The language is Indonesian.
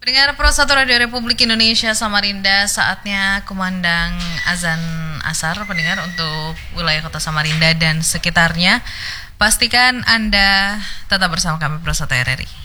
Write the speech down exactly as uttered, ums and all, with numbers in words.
Pendengar Pro satu Radio Republik Indonesia Samarinda, saatnya kumandang azan asar pendengar untuk wilayah kota Samarinda dan sekitarnya. Pastikan Anda tetap bersama kami Pro satu R R I.